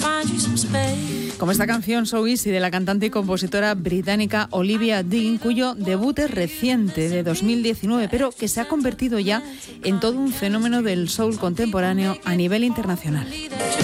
Como esta canción So Easy de la cantante y compositora británica Olivia Dean, cuyo debut es reciente, de 2019, pero que se ha convertido ya en todo un fenómeno del soul contemporáneo a nivel internacional.